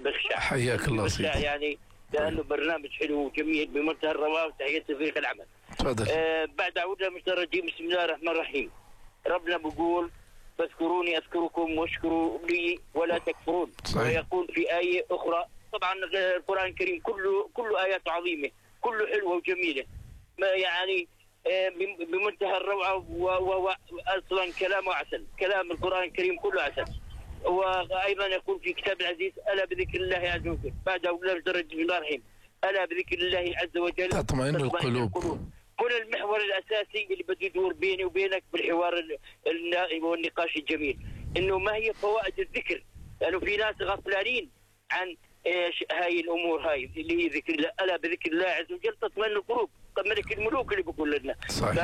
بخشع. حياك الله سيدي. يعني لأنه برنامج حلو وجميل بمنتهى الروعة، وتحياتي فريق العمل. تفضل. بعد أعود من الرجيم. بسم الله الرحمن الرحيم. ربنا بيقول فاذكروني أذكركم واشكروا لي ولا تكفرون. ويقول في آية أخرى، طبعا القرآن الكريم كله آيات عظيمة، كله حلوة وجميلة، ما يعني بمنتهى الروعة، وهو أصلا كلامه عسل. كلام القرآن الكريم كله عسل. وأيضا يقول في كتاب العزيز ألا بذكر الله عز وجل. بعد أولى درجة بسم الله الرحيم. ألا بذكر الله عز وجل تطمئن القلوب. هنا المحور الأساسي اللي بده يدور بيني وبينك بالحوار والنقاش الجميل، إنه ما هي فوائد الذكر؟ لأنه في ناس غفلانين عن هاي الأمور، هاي اللي هي ذكر الله. ألا بذكر الله عز وجل تطمئن القلوب، ملك الملوك اللي بيقول لنا.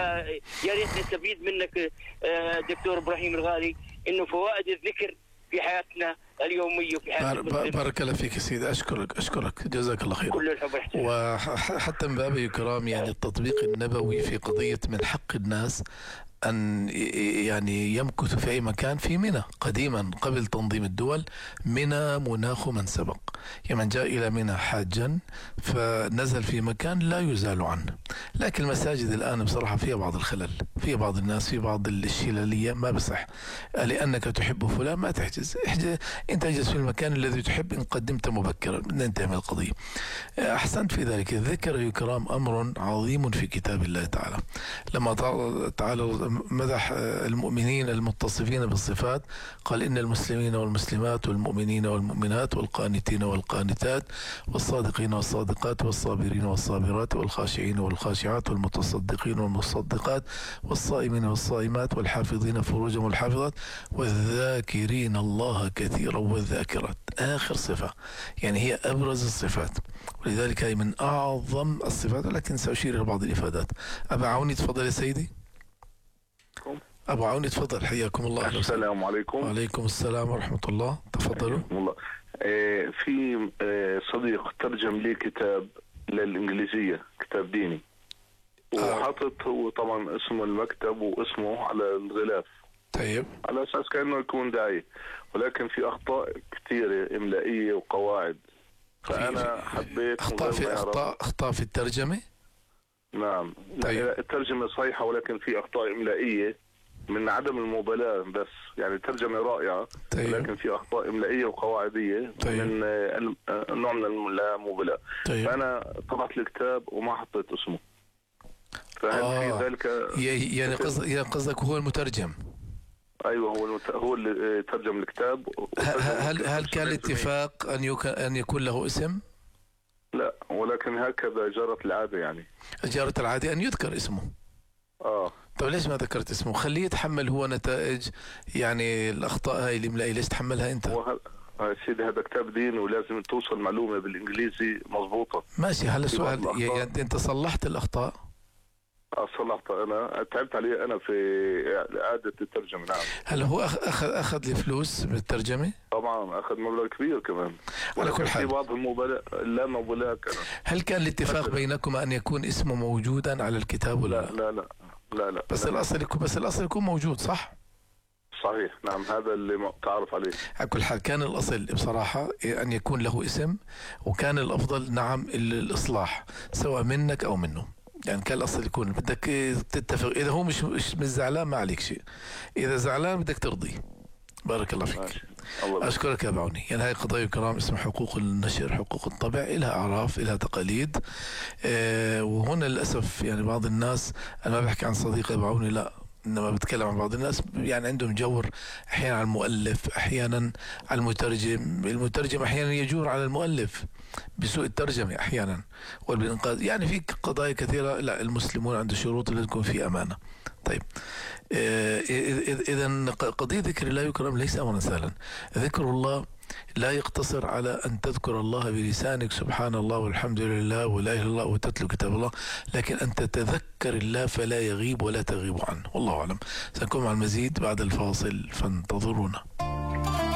يا ريت نستفيد منك دكتور إبراهيم الغالي، إنه فوائد الذكر في حياتنا اليومية وفي حياتنا. بارك الله فيك يا سيدي، أشكرك جزاك الله خير. كل الحب والاحترام. وحتى من باب الكرام يعني التطبيق النبوي في قضية من حق الناس أن يعني يمكث في أي مكان. في منى قديما قبل تنظيم الدول، منى مناخ من سبق، من جاء إلى منى حاجا فنزل في مكان لا يزال عنه. لكن المساجد الآن بصراحة فيها بعض الخلل، فيها بعض الناس، في بعض الشلالية، ما بصح. لأنك تحب فلان ما تحجز، أنت اجلس في المكان الذي تحب. إن قدمت مبكرا ننتهي من القضية. أحسنت في ذلك. الذكر يا كرام أمر عظيم في كتاب الله تعالى. لما تعالى مدح المؤمنين المتصفين بالصفات، قال إن المسلمين والمسلمات والمؤمنين والمؤمنات والقانتين والقانتات والصادقين والصادقات والصابرين والصابرات والخاشعين والخاشعات والمتصدقين والمصدقات والصائمين والصائمات والحافظين فروجهم والحافظات والذاكرين الله كثيرا والذاكرات. آخر صفة يعني هي أبرز الصفات، ولذلك هي من أعظم الصفات، ولكن سأشير إلى بعض الإفادات. أبا عوني تفضل يا سيدي. أبو عوني تفضل، حياكم الله. السلام عليكم. وعليكم السلام ورحمة الله، تفضلوا. الله. في صديق ترجم لي كتاب للإنجليزية، كتاب ديني، وحاطط هو طبعا اسم المكتب واسمه على الغلاف. طيب. على أساس كأنه يكون داعي، ولكن في أخطاء كثيرة إملائية وقواعد، فأنا حبيت أخطاء في الترجمة. نعم. طيب. الترجمة صحيحة، ولكن في أخطاء إملائية من عدم المبالاة بس. يعني الترجمة رائعة. طيب. لكن في أخطاء إملائية وقواعدية. طيب. من نوع من اللامبالاة. طيب. فأنا طبعت الكتاب وما حطيت اسمه. فهل في ذلك يعني قصدك هو المترجم؟ أيوة، هو اللي ترجم الكتاب. هل كان الاتفاق أن يكون له اسم؟ لا، ولكن هكذا جرت العادة. يعني جرت العادة أن يذكر اسمه. طيب ليش ما ذكرت اسمه؟ خليه يتحمل هو نتائج يعني الأخطاء هاي الإملائية، ليش تحملها أنت؟ سيدي هذا كتاب دين، ولازم توصل معلومة بالإنجليزي مضبوطة. ماشي. هل السؤال يعني أنت صلحت الأخطاء؟ صلحت. أنا تعبت عليه أنا في إعادة الترجمة. نعم. هل هو أخذ لي فلوس بالترجمة؟ طبعا أخذ مبلغ كبير كمان. على كل حال في بعض المبالغة لا مبالغة كان. هل كان الاتفاق بينكما أن يكون اسمه موجودا على الكتاب ولا لا؟ لا لا لا لا. بس الأصل يكون موجود، صح؟ صحيح. نعم، هذا اللي تعرف عليه. على كل حال كان الأصل بصراحة أن يكون له اسم، وكان الأفضل نعم الإصلاح سواء منك أو منه. يعني كان الأصل يكون بدك تتفق. إذا هو مش زعلان ما عليك شيء، إذا زعلان بدك ترضي. بارك الله فيك. أشكرك يا بعوني. يعني هاي قضايا كرام اسمها حقوق النشر، حقوق الطبع، إلها أعراف، إلها تقاليد. وهنا للأسف يعني بعض الناس، أنا ما بحكي عن صديقي بعوني لا، إنما بتكلم عن بعض الناس يعني عندهم جور أحيانا على المؤلف، أحيانا على المترجم أحيانا يجور على المؤلف بسوء الترجمة أحيانا والإنقاذ. يعني في قضايا كثيرة. لا، المسلمون عنده شروط اللي تكون فيه أمانة. طيب إذا قضية ذكر الله يكرم ليس أمرا سهلا. ذكر الله لا يقتصر على أن تذكر الله بلسانك سبحان الله والحمد لله ولا إله إلا الله وتتلو كتاب الله، لكن أن تتذكر الله فلا يغيب ولا تغيب عنه. والله أعلم. سنكون مع المزيد بعد الفاصل، فانتظرونا.